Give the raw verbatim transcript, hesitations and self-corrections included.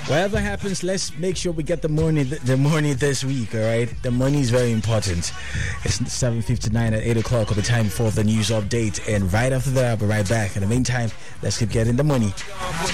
Whatever happens, let's make sure we get the money th- the money this week, all right? The money is very important. It's seven fifty-nine at eight o'clock, or the time for the news update. And right after that, I'll be right back. In the meantime, let's keep getting the money.